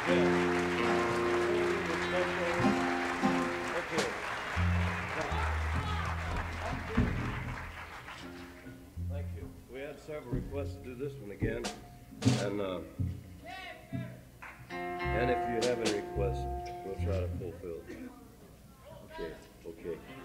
Okay. Thank you. We had several requests to do this one again, and if you have any requests, we'll try to fulfill. Okay. Okay.